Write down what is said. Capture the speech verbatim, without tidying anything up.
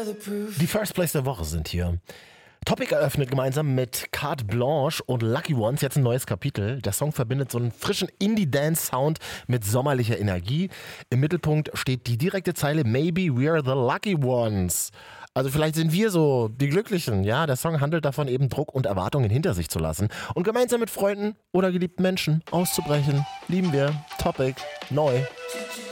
Die First Place der Woche sind hier. Topic eröffnet gemeinsam mit Carte Blanche und Lucky Ones jetzt ein neues Kapitel. Der Song verbindet so einen frischen Indie-Dance-Sound mit sommerlicher Energie. Im Mittelpunkt steht die direkte Zeile Maybe we're the lucky ones. Also vielleicht sind wir so die Glücklichen. Ja, der Song handelt davon, eben Druck und Erwartungen hinter sich zu lassen und gemeinsam mit Freunden oder geliebten Menschen auszubrechen. Lieben wir. Topic. Neu.